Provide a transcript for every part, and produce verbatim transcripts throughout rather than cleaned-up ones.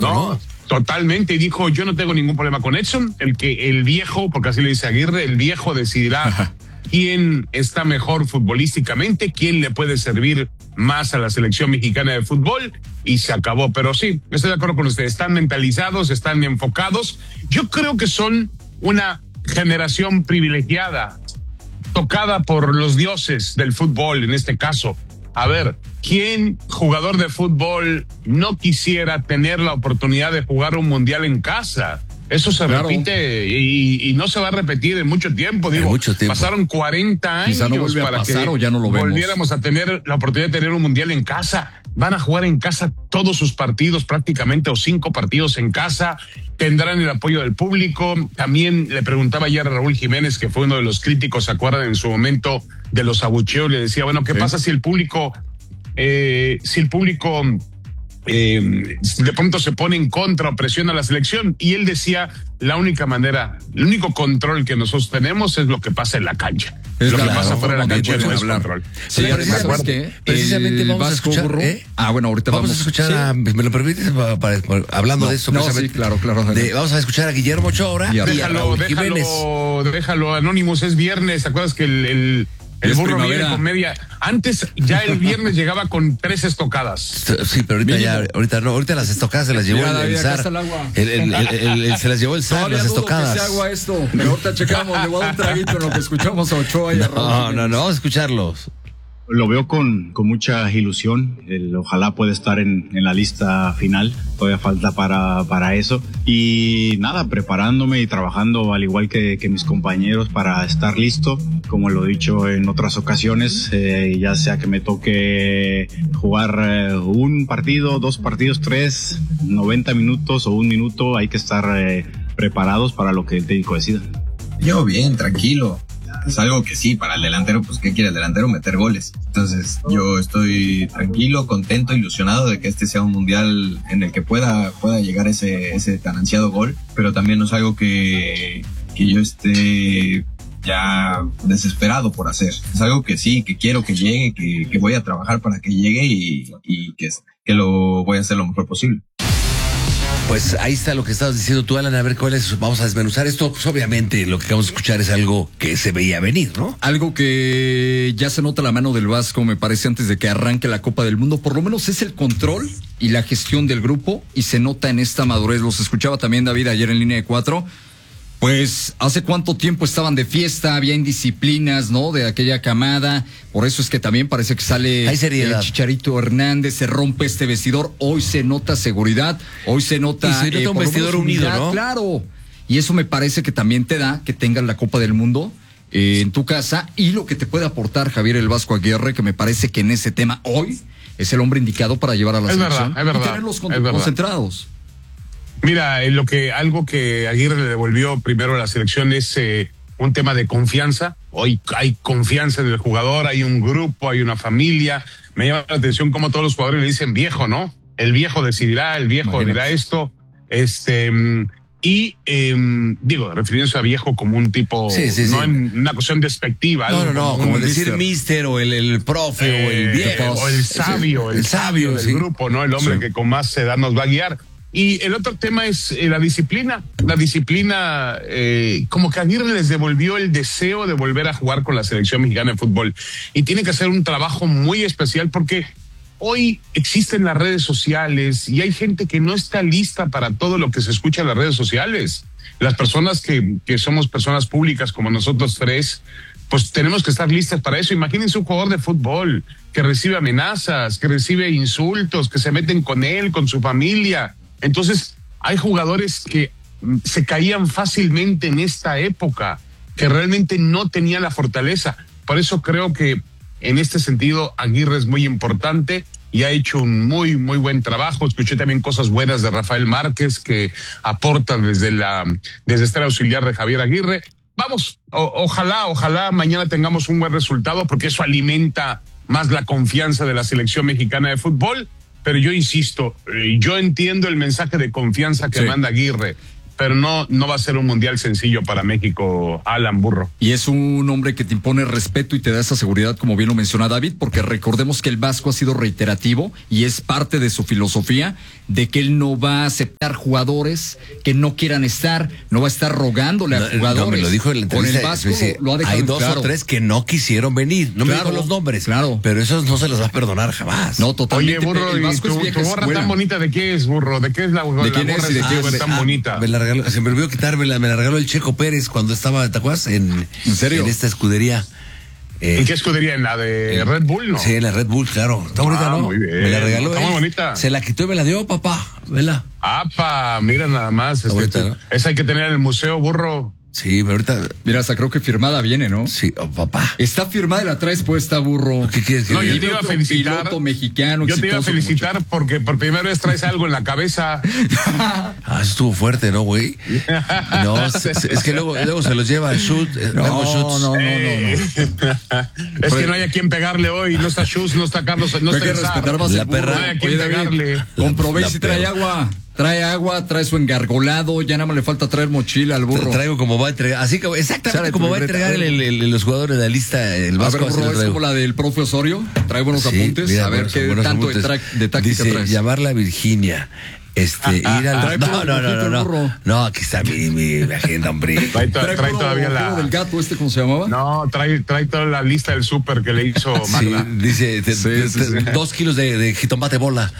¿no? ¿no? Totalmente, y dijo, yo no tengo ningún problema con Edson, el que el viejo, porque así le dice Aguirre, el viejo decidirá Ajá. quién está mejor futbolísticamente, quién le puede servir más a la selección mexicana de fútbol, y se acabó. Pero sí, estoy de acuerdo con ustedes, están mentalizados, están enfocados. Yo creo que son una generación privilegiada, tocada por los dioses del fútbol, en este caso. A ver, ¿quién jugador de fútbol no quisiera tener la oportunidad de jugar un mundial en casa? Eso se claro. repite y, y no se va a repetir en mucho tiempo. Digo, mucho tiempo. Pasaron cuarenta años Quizá no vuelve para a pasar, que o ya no lo vemos. volviéramos a tener la oportunidad de tener un mundial en casa. Van a jugar en casa todos sus partidos prácticamente, o cinco partidos en casa. Tendrán el apoyo del público. También le preguntaba ayer a Raúl Jiménez, que fue uno de los críticos, ¿se acuerdan en su momento de los abucheos? Le decía, bueno, ¿qué sí. pasa si el público, eh, si el público eh, de pronto se pone en contra o presiona a la selección? Y él decía, la única manera, el único control que nosotros tenemos es lo que pasa en la cancha. Es lo claro, que pasa fuera de la cancha no es control. Sí, además que precisamente vamos a escuchar, burro, ¿eh? Ah, bueno, ahorita vamos, vamos a escuchar, ¿sí? a, ¿me lo permites? Para, para, para, hablando no, de eso, no, sí, claro, claro. De, vamos a escuchar a Guillermo Ochoa ahora. Y a déjalo, Raúl déjalo, Jiménez. déjalo, Anonymous, es viernes, ¿te acuerdas que el, el El burro primavera. viene con media. Antes ya el viernes llegaba con tres estocadas. Sí, pero ahorita Mínimo. ya, ahorita no, ahorita las estocadas se las llevó Mira, el, el David, zar. El, el, el, el, el, se las llevó el zar, Todavía las estocadas. Que se agua esto. Pero ahorita checamos, le voy a dar un traguito en lo que escuchamos a Ochoa y a Raúl. No, no, no, vamos a escucharlos. Lo veo con, con mucha ilusión. El, ojalá pueda estar en, en la lista final. Todavía falta para, para eso. Y nada, preparándome y trabajando al igual que, que mis compañeros para estar listo. Como lo he dicho en otras ocasiones, eh, ya sea que me toque jugar eh, un partido, dos partidos, tres, noventa minutos o un minuto, hay que estar eh, preparados para lo que el técnico decida. Yo bien, tranquilo. Es algo que sí, para el delantero, pues ¿qué quiere el delantero? Meter goles. Entonces yo estoy tranquilo, contento, ilusionado de que este sea un mundial en el que pueda, pueda llegar ese, ese tan ansiado gol, pero también no es algo que, que yo esté ya desesperado por hacer. Es algo que sí, que quiero que llegue, que, que voy a trabajar para que llegue y, y que, que lo voy a hacer lo mejor posible. Pues ahí está lo que estabas diciendo tú, Alan. A ver, ¿cuál es? Vamos a desmenuzar esto. Pues obviamente lo que acabamos de escuchar es algo que se veía venir, ¿no? Algo que ya se nota la mano del Vasco, me parece, antes de que arranque la Copa del Mundo. Por lo menos es el control y la gestión del grupo, y se nota en esta madurez. Los escuchaba también David ayer en Línea de Cuatro. Pues, ¿hace cuánto tiempo estaban de fiesta? Había indisciplinas, ¿no? De aquella camada. Por eso es que también parece que sale el Chicharito Hernández, se rompe este vestidor. Hoy se nota seguridad, hoy se nota... Y se nota eh, un vestidor unido, ¿no? Claro. Y eso me parece que también te da que tengas la Copa del Mundo eh, en tu casa. Y lo que te puede aportar Javier el Vasco Aguirre, que me parece que en ese tema hoy es el hombre indicado para llevar a la es selección. Verdad, es verdad, y tenerlos con- es verdad. concentrados. Mira, lo que algo que Aguirre le devolvió primero a la selección es eh, un tema de confianza. Hoy hay confianza en el jugador, hay un grupo, hay una familia. Me llama la atención cómo todos los jugadores le dicen viejo, ¿no? El viejo decidirá, el viejo Imagínate. dirá esto. Este y eh, digo, refiriéndose a viejo como un tipo, Sí, sí, no sí. en una cuestión despectiva. No, algo no, no, como, un decir mister. mister o el, el profe Eh, o el viejo. o el sabio, el, el sabio del sí. grupo, ¿no? El hombre Sí. que con más edad nos va a guiar. Y el otro tema es eh, la disciplina. La disciplina, eh, como que Aguirre les devolvió el deseo de volver a jugar con la selección mexicana de fútbol. Y tiene que hacer un trabajo muy especial porque hoy existen las redes sociales y hay gente que no está lista para todo lo que se escucha en las redes sociales. Las personas que, que somos personas públicas como nosotros tres, pues tenemos que estar listas para eso. Imagínense un jugador de fútbol que recibe amenazas, que recibe insultos, que se meten con él, con su familia. Entonces, hay jugadores que se caían fácilmente en esta época, que realmente no tenían la fortaleza. Por eso creo que en este sentido Aguirre es muy importante y ha hecho un muy, muy buen trabajo. Escuché también cosas buenas de Rafael Márquez, que aporta desde la, desde estar auxiliar de Javier Aguirre. Vamos, o, ojalá, ojalá mañana tengamos un buen resultado, porque eso alimenta más la confianza de la selección mexicana de fútbol. Pero yo insisto, yo entiendo el mensaje de confianza que Sí. manda Aguirre, pero no, no va a ser un mundial sencillo para México, Alan Burro. Y es un hombre que te impone respeto y te da esa seguridad, como bien lo menciona David, porque recordemos que el Vasco ha sido reiterativo y es parte de su filosofía de que él no va a aceptar jugadores que no quieran estar, no va a estar rogándole a No, jugadores. no, me lo dijo en la Con entrevista. el Vasco dice, lo, lo ha dejado hay dos claro. o tres que no quisieron venir. No Claro, me dijo los nombres. claro. Pero esos no se los va a perdonar jamás. No, totalmente. Oye, burro, el ¿y Vasco tu, es vieja tu gorra escuela. tan bonita de qué es, burro? ¿De qué es la, la ¿De quién gorra es y de esa qué súper es? tan Ah, bonita? Me la regaló, se me olvidó quitármela, me la regaló el Checo Pérez cuando estaba, ¿te acuerdas? En, ¿En serio? En esta escudería. Eh, ¿En qué escudería? ¿En la de Red Bull, no? Sí, en la Red Bull, claro. Está bonita, Ah, ¿no? muy bien. Me la regaló. Está muy él. bonita. Se la quitó y me la dio, papá. Vela. Apa, mira nada más. Este, bonita, ¿no? Esa hay que tener en el museo, burro. Sí, pero ahorita. Mira, hasta creo que firmada viene, ¿no? Sí, oh, papá. Está firmada y la traes puesta, burro. ¿Qué quieres que No, diga? yo te iba a Otro felicitar. piloto mexicano Yo te iba a exitoso felicitar porque por primera vez traes algo en la cabeza. Ah, eso estuvo fuerte, ¿no, güey? No, es, es que luego, luego se los lleva al shoot. eh, No, Memo no, Schutz. no, no, Eh, es que no hay a quien pegarle hoy. No está Schutz, no está Carlos, no Hay está que Izar. respetar más La el burro. perra. No hay a quien Oye, David, pegarle. comprobé La si trae perra. agua. Trae agua, trae su engargolado, ya nada más le falta traer mochila al burro. Te traigo como va a entregar. Así que exactamente Sale como tu va a libreta. entregar el, el- el- los jugadores de la lista, el A Vasco. ver, así burro, lo es traigo. como la del profe Osorio. Trae buenos Sí, apuntes. mira, a ver buenos- qué buenos tanto de, apuntes. tra- de táctica Dice, traes. llamarla Virginia. Este, ir al. Trae No, puro no, no, no, dibujito, no. burro. No, aquí está mi, mi agenda, hombre. Trae, to- Trae trae puro todavía juego del la. gato, este, ¿cómo se llamaba? No, trae, trae toda la lista del súper que le hizo Sí, Magda. dice, te- Sí, te- sí, te- sí. dos kilos de, de jitomate bola.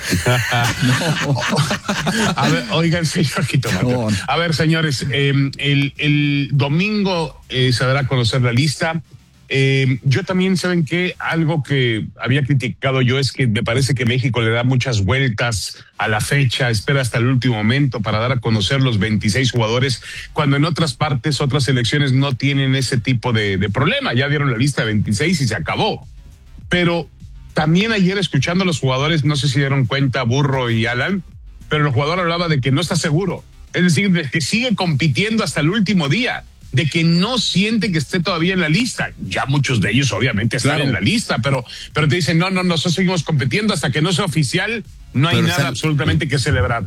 A ver, oigan, señor Jitomate. No. A ver, señores, eh, el, el domingo eh, se dará a conocer la lista. Eh, yo también, ¿saben qué? Algo que había criticado yo es que me parece que México le da muchas vueltas a la fecha, espera hasta el último momento para dar a conocer los veintiséis jugadores, cuando en otras partes, otras selecciones no tienen ese tipo de, de problema. Ya dieron la lista de veintiséis y se acabó. Pero también ayer escuchando a los jugadores, no sé si dieron cuenta Burro y Alan, pero el jugador hablaba de que no está seguro. Es decir, de que sigue compitiendo hasta el último día, de que no siente que esté todavía en la lista. Ya muchos de ellos obviamente están Claro. en la lista, pero, pero te dicen, no, no, nosotros seguimos compitiendo hasta que no sea oficial, no hay Pero nada están- absolutamente que celebrar.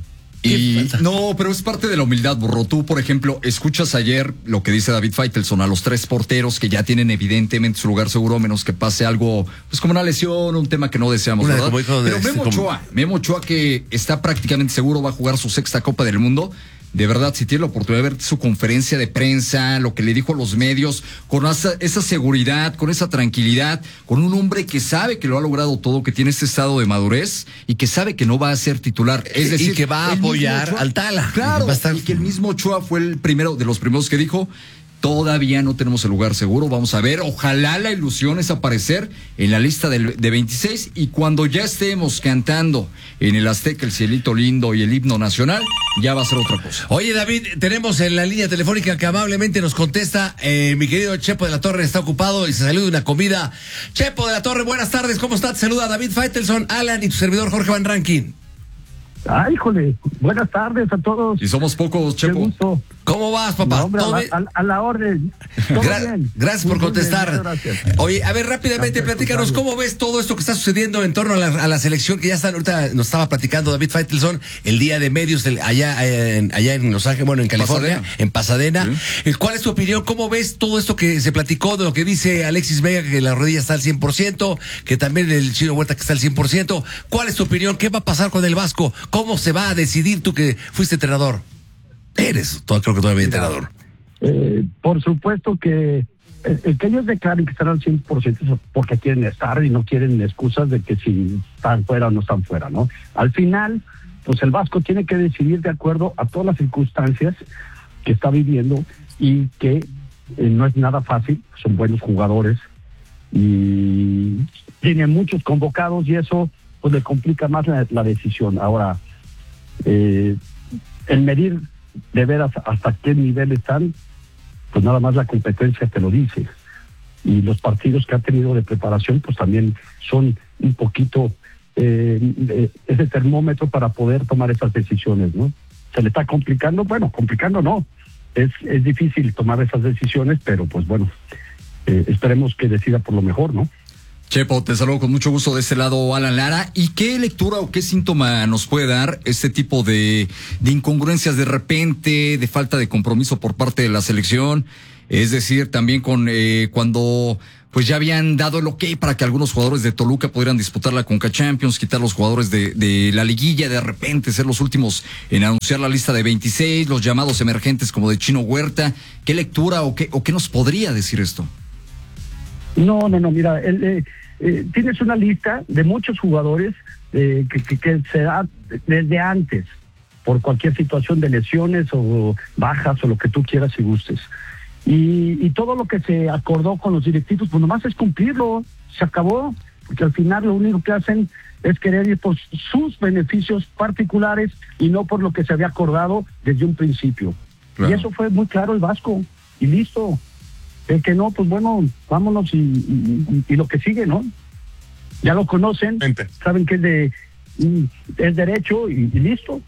Y no, pero es parte de la humildad, burro. Tú, por ejemplo, escuchas ayer lo que dice David Faitelson a los tres porteros que ya tienen evidentemente su lugar seguro, a menos que pase algo, pues como una lesión, un tema que no deseamos, Una, ¿verdad? como dijo de- Pero Memo como- Ochoa, Memo Ochoa que está prácticamente seguro va a jugar su sexta Copa del Mundo. De verdad, si tiene la oportunidad de ver su conferencia de prensa, lo que le dijo a los medios, con esa, esa seguridad, con esa tranquilidad, con un hombre que sabe que lo ha logrado todo, que tiene este estado de madurez y que sabe que no va a ser titular. Es Y decir, que va a el mismo apoyar Ochoa- al Tala. Claro, Va a estar- y que el mismo Ochoa fue el primero, de los primeros que dijo, todavía no tenemos el lugar seguro, vamos a ver, ojalá la ilusión es aparecer en la lista del, de veintiséis y cuando ya estemos cantando en el Azteca el cielito lindo y el himno nacional, ya va a ser otra cosa. Oye, David, tenemos en la línea telefónica que amablemente nos contesta, eh, mi querido Chepo de la Torre está ocupado y se salió de una comida. Chepo de la Torre, buenas tardes, ¿cómo estás? Te saluda David Faitelson, Alan y tu servidor Jorge Van Rankin. Ay, híjole, buenas tardes a todos. Y somos pocos, Qué Chepo. gusto. ¿Cómo vas, papá? No, hombre, a, ¿Todo la, bien? a- a la orden. Todo Gra- bien. Gracias por Muy bien, contestar. muchas gracias. Oye, a ver, rápidamente, Gracias, platícanos, contrario. ¿cómo ves todo esto que está sucediendo en torno a la, a la selección que ya está, ahorita nos estaba platicando David Faitelson, el día de medios del- allá, en, allá en Los Ángeles, bueno, en California, Pasadena. en Pasadena. Sí. Eh, ¿Cuál es tu opinión? ¿Cómo ves todo esto que se platicó de lo que dice Alexis Vega, que la rodilla está al cien por ciento, que también el Chino Huerta que está al cien por ciento? ¿Cuál es tu opinión? ¿Qué va a pasar con el Vasco? ¿Cómo se va a decidir tú que fuiste entrenador? Eres, todo, creo que todavía entrenador. Eh, por supuesto que el, el que ellos declaren que están al cien por ciento es porque quieren estar y no quieren excusas de que si están fuera o no están fuera, ¿no? Al final, pues el Vasco tiene que decidir de acuerdo a todas las circunstancias que está viviendo y que eh, no es nada fácil, son buenos jugadores y tiene muchos convocados y eso pues le complica más la, la decisión. Ahora, eh, el medir de veras hasta qué nivel están, pues nada más la competencia te lo dice. Y los partidos que ha tenido de preparación, pues también son un poquito eh, eh, ese termómetro para poder tomar esas decisiones, ¿no? ¿Se le está complicando? Bueno, complicando no. Es, es difícil tomar esas decisiones, pero pues bueno, eh, esperemos que decida por lo mejor, ¿no? Chepo, te saludo con mucho gusto de este lado, Alan Lara. ¿Y qué lectura o qué síntoma nos puede dar este tipo de, de incongruencias de repente, de falta de compromiso por parte de la selección? Es decir, también con eh, cuando pues ya habían dado el ok para que algunos jugadores de Toluca pudieran disputar la Conca Champions, quitar los jugadores de, de la liguilla, de repente ser los últimos en anunciar la lista de veintiséis, los llamados emergentes como de Chino Huerta. ¿Qué lectura o qué, o qué nos podría decir esto? No, no, no, mira, el, eh, eh, tienes una lista de muchos jugadores eh, que, que, que se da desde antes, por cualquier situación de lesiones o bajas o lo que tú quieras y gustes. Y, y todo lo que se acordó con los directivos, pues nomás es cumplirlo, se acabó, porque al final lo único que hacen es querer ir por sus beneficios particulares y no por lo que se había acordado desde un principio. Claro. Y eso fue muy claro el Vasco, y listo. El que no, pues bueno, vámonos y, y, y lo que sigue, ¿no? Ya lo conocen, Gente. saben que es de es derecho y, y listo.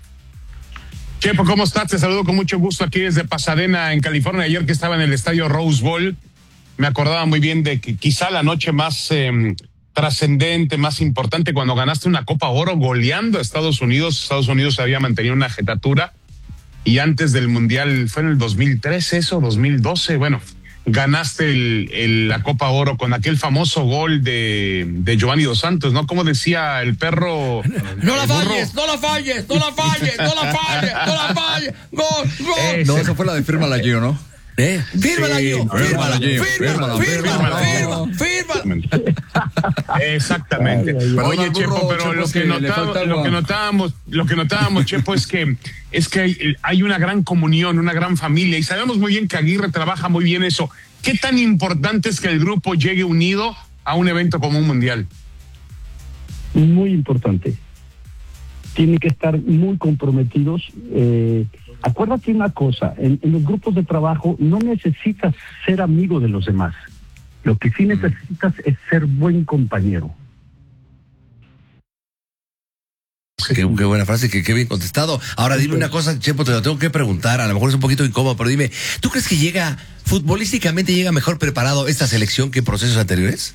Chepo, ¿cómo estás? Te saludo con mucho gusto aquí desde Pasadena, en California. Ayer que estaba en el estadio Rose Bowl, me acordaba muy bien de que quizá la noche más eh, trascendente, más importante, cuando ganaste una Copa Oro goleando a Estados Unidos. Estados Unidos había mantenido una jetatura y antes del Mundial, fue en el dos mil trece eso, dos mil doce, bueno, ganaste el, el, la Copa Oro con aquel famoso gol de, de Giovanni Dos Santos, ¿no? Como decía el perro. No la falles, no la falles, no la falles, no la falles, no la falles. Gol, gol. Eh, no, esa fue la de Fírmala Gio, ¿no? ¿Eh? Fírmala sí, Gio, fírmala Gio, fírmala, fírmala, fírmala, fírmala. Exactamente. Ay, ay, ay. Oye, burro, Chepo, pero Chepo, lo, que notaba, lo que notábamos, lo que notábamos, Chepo, es que es que hay, hay una gran comunión, una gran familia, y sabemos muy bien que Aguirre trabaja muy bien eso. ¿Qué tan importante es que el grupo llegue unido a un evento como un mundial? Muy importante. Tienen que estar muy comprometidos. Eh, acuérdate una cosa, en, en los grupos de trabajo no necesitas ser amigo de los demás. Lo que sí necesitas es ser buen compañero. Qué, qué buena frase, qué, qué bien contestado. Ahora dime una cosa, Chepo, te lo tengo que preguntar, a lo mejor es un poquito incómodo, pero dime, ¿tú crees que llega, futbolísticamente llega mejor preparado esta selección que en procesos anteriores?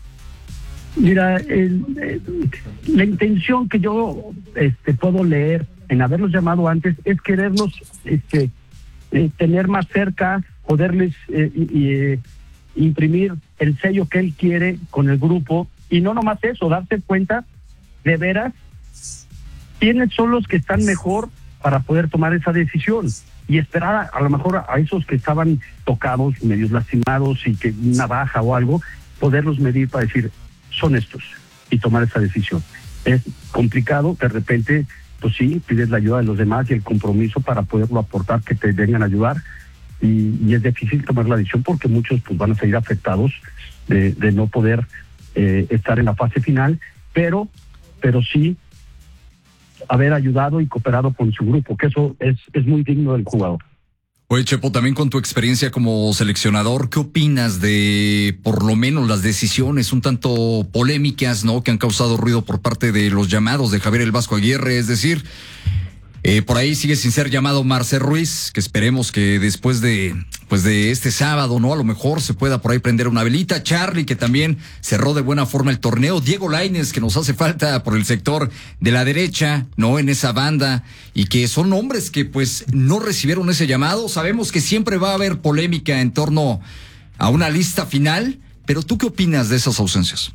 Mira, el, el, la intención que yo este, puedo leer en haberlos llamado antes es quererlos este, eh, tener más cerca, poderles eh, y, eh, imprimir el sello que él quiere con el grupo, y no nomás eso, darse cuenta de veras quiénes son los que están mejor para poder tomar esa decisión y esperar a, a lo mejor a, a esos que estaban tocados, medios lastimados y que una baja o algo, poderlos medir para decir, son estos, y tomar esa decisión. Es complicado, de repente, pues sí, pides la ayuda de los demás y el compromiso para poderlo aportar, que te vengan a ayudar, y, y es difícil tomar la decisión porque muchos pues van a seguir afectados de, de no poder eh, estar en la fase final, pero, pero sí haber ayudado y cooperado con su grupo, que eso es, es muy digno del jugador. Oye, Chepo, también con tu experiencia como seleccionador, ¿qué opinas de, por lo menos, las decisiones un tanto polémicas, ¿no?, que han causado ruido por parte de los llamados de Javier el Vasco Aguirre? Es decir, eh, por ahí sigue sin ser llamado Marcel Ruiz, que esperemos que después de, pues de este sábado, ¿no?, a lo mejor se pueda por ahí prender una velita. Charlie, que también cerró de buena forma el torneo. Diego Lainez, que nos hace falta por el sector de la derecha, ¿no?, en esa banda, y que son hombres que pues no recibieron ese llamado. Sabemos que siempre va a haber polémica en torno a una lista final, pero ¿tú qué opinas de esas ausencias?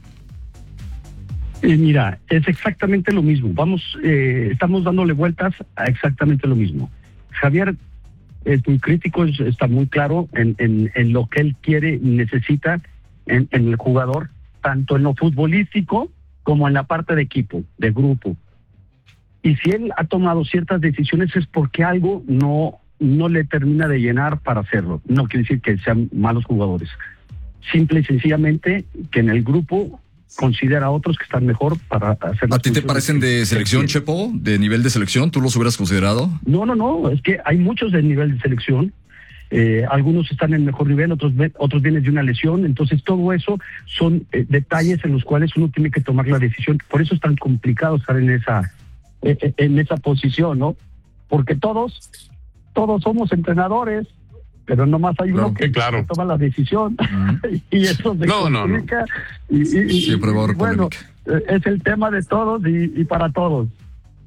Eh, mira, es exactamente lo mismo. Vamos, eh, estamos dándole vueltas a exactamente lo mismo. Javier es muy crítico, es, está muy claro en, en, en lo que él quiere y necesita en, en el jugador, tanto en lo futbolístico como en la parte de equipo, de grupo. Y si él ha tomado ciertas decisiones es porque algo no, no le termina de llenar para hacerlo. No quiere decir que sean malos jugadores. Simple y sencillamente que en el grupo considera a otros que están mejor para hacer. ¿A ti te parecen de selección, Chepo? ¿De nivel de selección? ¿Tú los hubieras considerado? No, no, no. Es que hay muchos de nivel de selección. Eh, algunos están en mejor nivel, otros otros vienen de una lesión. Entonces todo eso son eh, detalles en los cuales uno tiene que tomar la decisión. Por eso es tan complicado estar en esa eh, en esa posición, ¿no? Porque todos todos somos entrenadores, pero nomás hay uno no, que, claro. que toma la decisión. Uh-huh. Y eso se no, complica. No, no. Y, y, Siempre va a haber bueno, polémica. Es el tema de todos y, y para todos.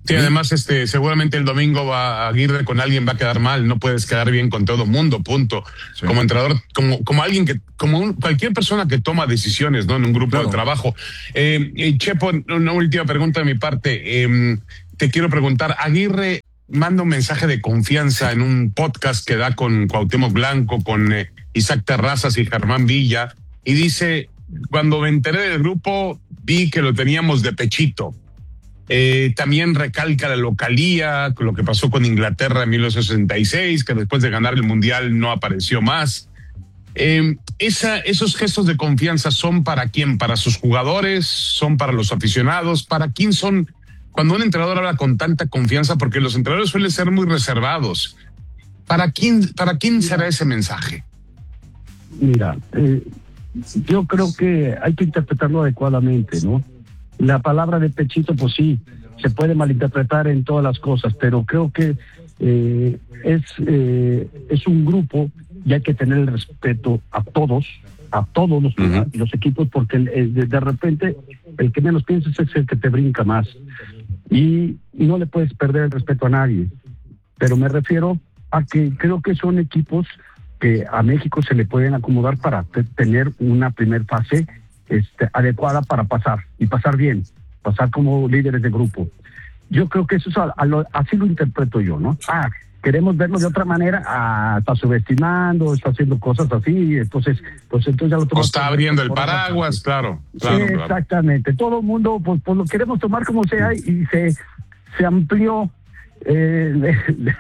Sí, además, este, seguramente el domingo va Aguirre con alguien va a quedar mal, no puedes quedar bien con todo mundo, punto. Sí. Como entrenador, como, como alguien que, como un, cualquier persona que toma decisiones, ¿no? En un grupo claro. de trabajo. Eh, Chepo, una última pregunta de mi parte. Eh, te quiero preguntar, Aguirre manda un mensaje de confianza en un podcast que da con Cuauhtémoc Blanco, con eh, Isaac Terrazas y Germán Villa, y dice, cuando me enteré del grupo, vi que lo teníamos de pechito. Eh, también recalca la localía, lo que pasó con Inglaterra en mil novecientos sesenta y seis, que después de ganar el Mundial no apareció más. Eh, esa, esos gestos de confianza son para quién, para sus jugadores, son para los aficionados, para quién son, cuando un entrenador habla con tanta confianza, porque los entrenadores suelen ser muy reservados. ¿Para quién, para quién será ese mensaje? Mira, eh, yo creo que hay que interpretarlo adecuadamente, ¿no? La palabra de pechito, pues sí, se puede malinterpretar en todas las cosas, pero creo que eh, es, eh, es un grupo y hay que tener el respeto a todos, a todos los, uh-huh. los equipos, porque el, de, de repente el que menos piensas es el que te brinca más. Y, y no le puedes perder el respeto a nadie. Pero me refiero a que creo que son equipos que a México se le pueden acomodar para te, tener una primer fase Este, adecuada para pasar, y pasar bien, pasar como líderes de grupo. Yo creo que eso es a, a lo, así lo interpreto yo, ¿no? Ah, queremos verlo de otra manera, ah, está subestimando, está haciendo cosas así, entonces, pues entonces ya lo tomamos. O está abriendo el paraguas, claro, claro, sí, claro. Exactamente, todo el mundo, pues, pues lo queremos tomar como sea, y se, se amplió eh,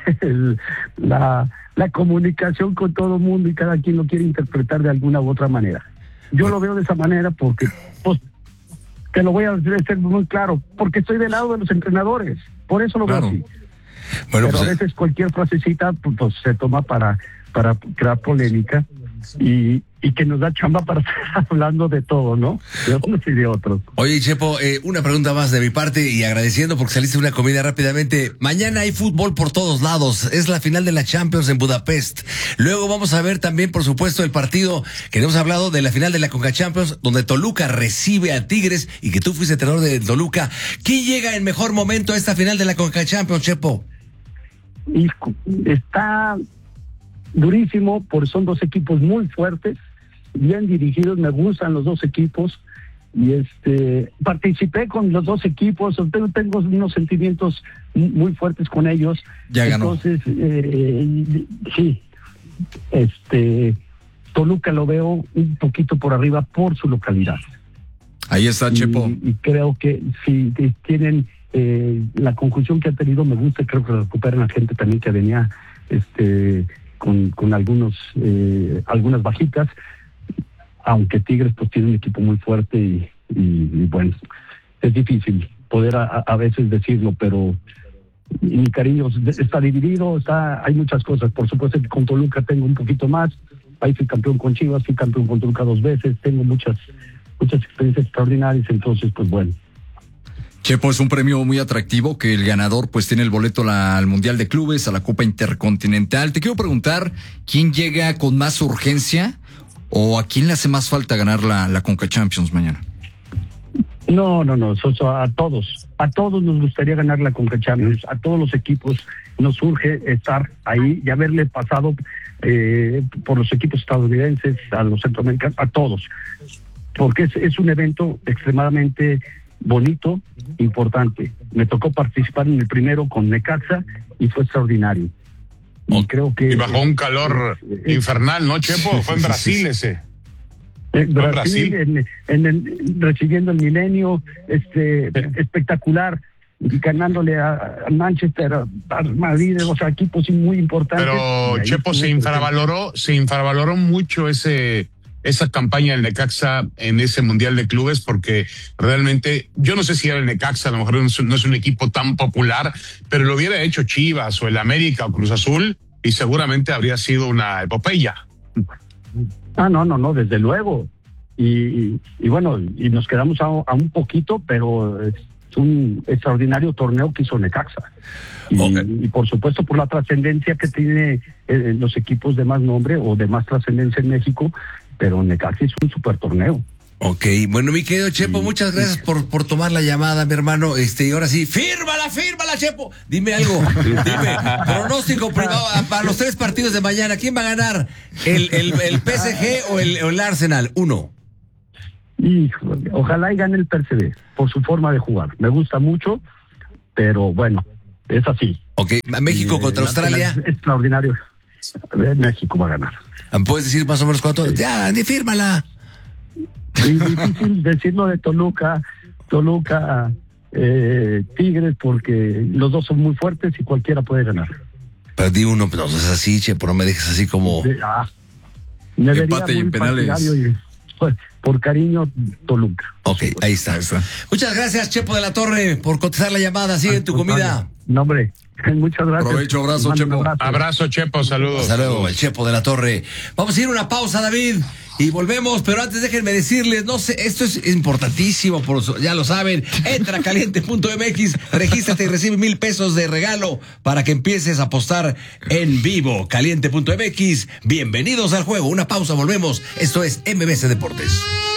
la, la comunicación con todo el mundo, y cada quien lo quiere interpretar de alguna u otra manera. Yo lo veo de esa manera porque, pues, te lo voy a decir muy claro, porque estoy del lado de los entrenadores, por eso lo claro. veo así. Bueno, pero pues, a veces cualquier frasecita pues, pues, se toma para, para crear polémica y, y que nos da chamba para estar hablando de todo, ¿no? De unos y de otros. Oye, Chepo, eh, una pregunta más de mi parte y agradeciendo porque saliste de una comida rápidamente. Mañana hay fútbol por todos lados. Es la final de la Champions en Budapest. Luego vamos a ver también, por supuesto, el partido que hemos hablado de la final de la Conca Champions, donde Toluca recibe a Tigres y que tú fuiste entrenador de Toluca. ¿Quién llega en mejor momento a esta final de la Conca Champions, Chepo? Y está durísimo, porque son dos equipos muy fuertes, bien dirigidos, me gustan los dos equipos, y este participé con los dos equipos, tengo, tengo unos sentimientos muy fuertes con ellos. Ya ganó. Entonces, eh, sí, este Toluca lo veo un poquito por arriba por su localidad. Ahí está, Chepo. Y, y creo que si tienen eh, la conjunción que ha tenido, me gusta, creo que recuperan a gente también que venía este con, con algunos eh, algunas bajitas, aunque Tigres pues tiene un equipo muy fuerte y, y, y bueno, es difícil poder a, a veces decirlo, pero mi cariño está dividido, está, hay muchas cosas. Por supuesto que con Toluca tengo un poquito más, ahí fui campeón con Chivas, fui campeón con Toluca dos veces, tengo muchas muchas experiencias extraordinarias, entonces pues bueno. Chepo, es un premio muy atractivo que el ganador pues tiene el boleto la, al Mundial de Clubes, a la Copa Intercontinental. Te quiero preguntar, ¿quién llega con más urgencia o a quién le hace más falta ganar la, la Conca Champions mañana? No, no, no, so, so, a todos, a todos nos gustaría ganar la Conca Champions, a todos los equipos nos urge estar ahí y haberle pasado eh, por los equipos estadounidenses, a los centroamericanos, a todos, porque es, es un evento extremadamente bonito, importante. Me tocó participar en el primero con Necaxa y fue extraordinario. Y oh, creo que... Y bajo un calor eh, eh, infernal, ¿no, Chepo? Fue en Brasil ese. En Brasil, en, en el, recibiendo el milenio, este sí. espectacular, y ganándole a, a Manchester, a, a Madrid, o sea, equipos muy importantes. Pero Chepo, se infravaloró, se infravaloró mucho ese esa campaña del Necaxa en ese Mundial de Clubes, porque realmente, yo no sé si era el Necaxa, a lo mejor no es, no es un equipo tan popular, pero lo hubiera hecho Chivas o el América o Cruz Azul y seguramente habría sido una epopeya. Ah, no, no, no, desde luego. Y, y, y bueno, y nos quedamos a, a un poquito, pero es un extraordinario torneo que hizo Necaxa. Y, okay. y por supuesto por la trascendencia que tiene eh, los equipos de más nombre o de más trascendencia en México, pero Necaxa hizo un super torneo. Ok, bueno, mi querido Chepo, muchas gracias por, por tomar la llamada, mi hermano. Este, y ahora sí, fírmala, fírmala, Chepo. Dime algo, dime, pronóstico privado para los tres partidos de mañana. ¿Quién va a ganar? ¿El, el, el P S G o el, o el Arsenal? Uno. Híjole, ojalá y gane el P S V por su forma de jugar. Me gusta mucho, pero bueno, es así. Ok, México Y, contra eh, Australia. Es extraordinario. México va a ganar. ¿Puedes decir más o menos cuánto? Ya, ni fírmala. Y difícil decirlo de Toluca, Toluca, eh, Tigres, porque los dos son muy fuertes y cualquiera puede ganar. Pero di uno, no, no es así, Chepo, no me dejes así como... De, ah, me vería Empate y muy en penales. partidario y, pues, por cariño, Toluca. Ok, ahí está. Ahí está. Muchas gracias, Chepo de la Torre, por contestar la llamada. Sigue en tu comida. No, hombre, muchas gracias. Provecho, abrazo, Mando un Chepo. abrazo. Abrazo, Chepo, saludos. Hasta luego, el Chepo de la Torre. Vamos a ir a una pausa, David, y volvemos, pero antes déjenme decirles, no sé, esto es importantísimo, por, ya lo saben, entra a caliente punto m x, regístrate y recibe mil pesos de regalo para que empieces a apostar en vivo. caliente punto m x, bienvenidos al juego, una pausa, volvemos, esto es M B C Deportes.